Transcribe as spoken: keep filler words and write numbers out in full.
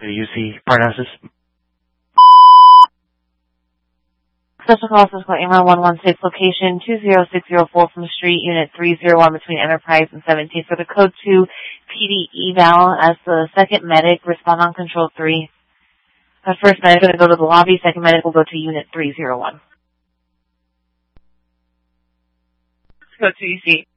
U C Parnassus. Special call for Airline one one six, location two zero six zero four from Street, Unit three zero one between Enterprise and seventeenth. For the code two P D eval as the second medic, respond on control three. The first medic is going to go to the lobby, second medic will go to Unit three zero one. Code two U C.